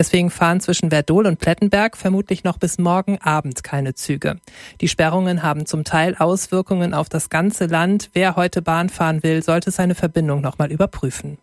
Deswegen fahren zwischen Werdohl und Plettenberg vermutlich noch bis morgen Abend keine Züge. Die Sperrungen haben zum Teil Auswirkungen auf das ganze Land. Wer heute Bahn fahren will, sollte seine Verbindung nochmal überprüfen.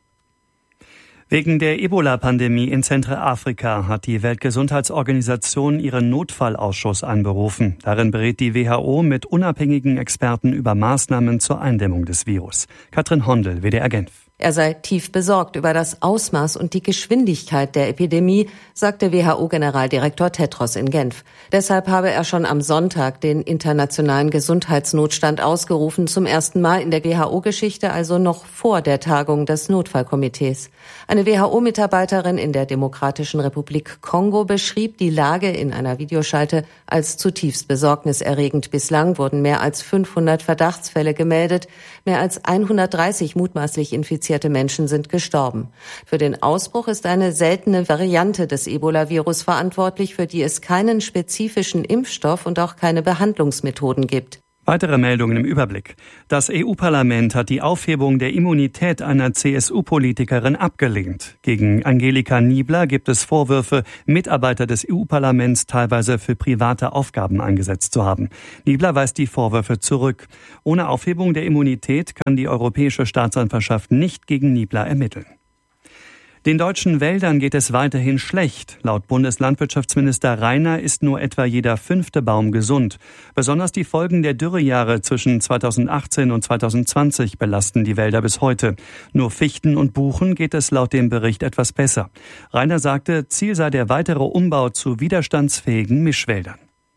Wegen der Ebola-Pandemie in Zentralafrika hat die Weltgesundheitsorganisation ihren Notfallausschuss einberufen. Darin berät die WHO mit unabhängigen Experten über Maßnahmen zur Eindämmung des Virus. Katrin Hondel, WDR Genf. Er sei tief besorgt über das Ausmaß und die Geschwindigkeit der Epidemie, sagte WHO-Generaldirektor Tedros in Genf. Deshalb habe er schon am Sonntag den internationalen Gesundheitsnotstand ausgerufen, zum ersten Mal in der WHO-Geschichte, also noch vor der Tagung des Notfallkomitees. Eine WHO-Mitarbeiterin in der Demokratischen Republik Kongo beschrieb die Lage in einer Videoschalte als zutiefst besorgniserregend. Bislang wurden mehr als 500 Verdachtsfälle gemeldet, mehr als 130 mutmaßlich infizierte Menschen sind gestorben. Für den Ausbruch ist eine seltene Variante des Ebola-Virus verantwortlich, für die es keinen spezifischen Impfstoff und auch keine Behandlungsmethoden gibt. Weitere Meldungen im Überblick. Das EU-Parlament hat die Aufhebung der Immunität einer CSU-Politikerin abgelehnt. Gegen Angelika Niebler gibt es Vorwürfe, Mitarbeiter des EU-Parlaments teilweise für private Aufgaben eingesetzt zu haben. Niebler weist die Vorwürfe zurück. Ohne Aufhebung der Immunität kann die Europäische Staatsanwaltschaft nicht gegen Niebler ermitteln. Den deutschen Wäldern geht es weiterhin schlecht. Laut Bundeslandwirtschaftsminister Reiner ist nur etwa jeder 5. Baum gesund. Besonders die Folgen der Dürrejahre zwischen 2018 und 2020 belasten die Wälder bis heute. Nur Fichten und Buchen geht es laut dem Bericht etwas besser. Reiner sagte, Ziel sei der weitere Umbau zu widerstandsfähigen Mischwäldern.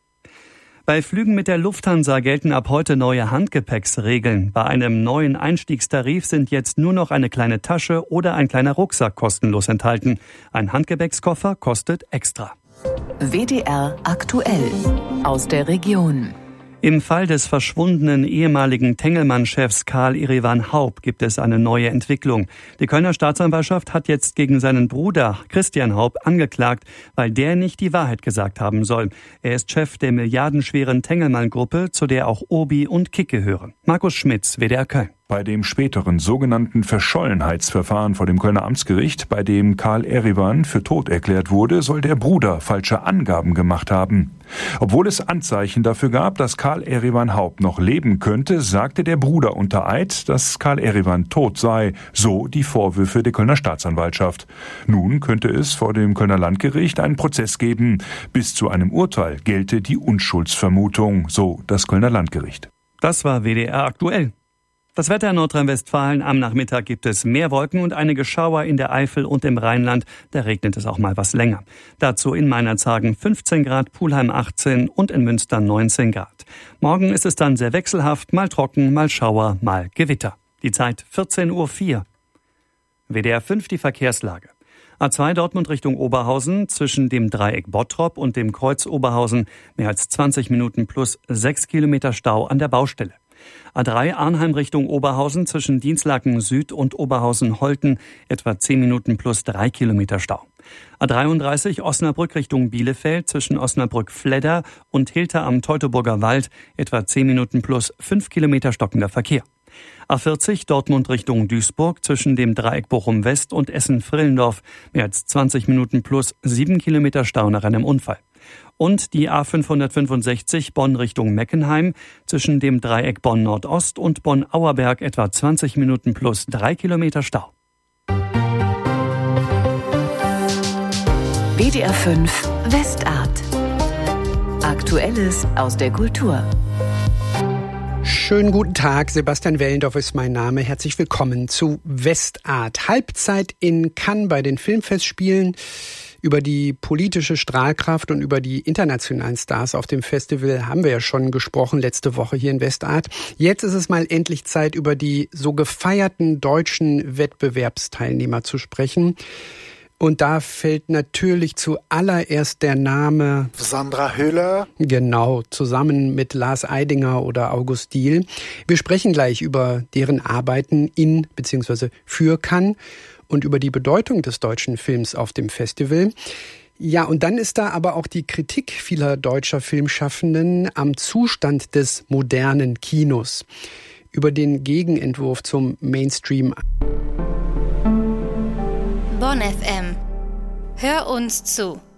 Bei Flügen mit der Lufthansa gelten ab heute neue Handgepäcksregeln. Bei einem neuen Einstiegstarif sind jetzt nur noch eine kleine Tasche oder ein kleiner Rucksack kostenlos enthalten. Ein Handgepäckskoffer kostet extra. WDR aktuell aus der Region. Im Fall des verschwundenen ehemaligen Tengelmann-Chefs Karl Erivan Haupt gibt es eine neue Entwicklung. Die Kölner Staatsanwaltschaft hat jetzt gegen seinen Bruder Christian Haupt angeklagt, weil der nicht die Wahrheit gesagt haben soll. Er ist Chef der milliardenschweren Tengelmann-Gruppe, zu der auch Obi und Kick gehören. Markus Schmitz, WDR Köln. Bei dem späteren sogenannten Verschollenheitsverfahren vor dem Kölner Amtsgericht, bei dem Karl Erivan für tot erklärt wurde, soll der Bruder falsche Angaben gemacht haben. Obwohl es Anzeichen dafür gab, dass Karl Erivan Haupt noch leben könnte, sagte der Bruder unter Eid, dass Karl Erivan tot sei, so die Vorwürfe der Kölner Staatsanwaltschaft. Nun könnte es vor dem Kölner Landgericht einen Prozess geben. Bis zu einem Urteil gelte die Unschuldsvermutung, so das Kölner Landgericht. Das war WDR aktuell. Das Wetter in Nordrhein-Westfalen. Am Nachmittag gibt es mehr Wolken und einige Schauer in der Eifel und im Rheinland. Da regnet es auch mal was länger. Dazu in Meinerzhagen 15 Grad, Pulheim 18 und in Münster 19 Grad. Morgen ist es dann sehr wechselhaft, mal trocken, mal Schauer, mal Gewitter. Die Zeit 14:04 Uhr. WDR 5 die Verkehrslage. A2 Dortmund Richtung Oberhausen zwischen dem Dreieck Bottrop und dem Kreuz Oberhausen mehr als 20 Minuten plus 6 Kilometer Stau an der Baustelle. A3 Arnheim Richtung Oberhausen zwischen Dienstlaken Süd und Oberhausen-Holten etwa 10 Minuten plus 3 Kilometer Stau. A33 Osnabrück Richtung Bielefeld zwischen Osnabrück-Fledder und Hilter am Teutoburger Wald etwa 10 Minuten plus 5 Kilometer stockender Verkehr. A40 Dortmund Richtung Duisburg zwischen dem Dreieck Bochum-West und Essen-Frillendorf mehr als 20 Minuten plus 7 Kilometer Stau nach einem Unfall. Und die A565 Bonn Richtung Meckenheim zwischen dem Dreieck Bonn-Nordost und Bonn-Auerberg etwa 20 Minuten plus 3 Kilometer Stau. WDR 5 Westart. Aktuelles aus der Kultur. Schönen guten Tag, Sebastian Wellendorf ist mein Name. Herzlich willkommen zu Westart. Halbzeit in Cannes bei den Filmfestspielen. Über die politische Strahlkraft und über die internationalen Stars auf dem Festival haben wir ja schon gesprochen letzte Woche hier in Westart. Jetzt ist es mal endlich Zeit, über die so gefeierten deutschen Wettbewerbsteilnehmer zu sprechen. Und da fällt natürlich zuallererst der Name Sandra Hüller. Genau, zusammen mit Lars Eidinger oder August Diehl. Wir sprechen gleich über deren Arbeiten in bzw. für Cannes und über die Bedeutung des deutschen Films auf dem Festival. Ja, und dann ist da aber auch die Kritik vieler deutscher Filmschaffenden am Zustand des modernen Kinos. Über den Gegenentwurf zum Mainstream. Bonn FM. Hör uns zu.